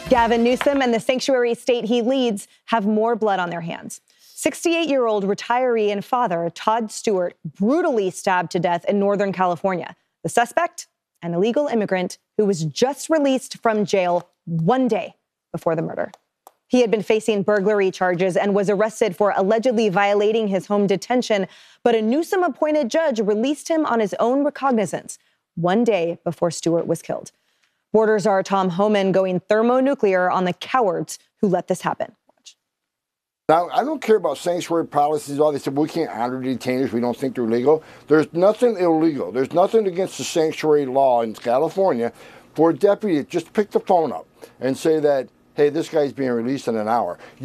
Gavin Newsom and the sanctuary state he leads have more blood on their hands. 68-year-old retiree and father Todd Stewart brutally stabbed to death in Northern California. The suspect, an illegal immigrant who was just released from jail one day before the murder. He had been facing burglary charges and was arrested for allegedly violating his home detention, but a Newsom-appointed judge released him on his own recognizance one day before Stewart was killed. Border Czar Tom Homan going thermonuclear on the cowards who let this happen. Watch. Now, I don't care about sanctuary policies. All they said, we can't honor detainees. We don't think they're legal. There's nothing illegal. There's nothing against the sanctuary law in California for a deputy to just pick the phone up and say that, hey, this guy's being released in an hour.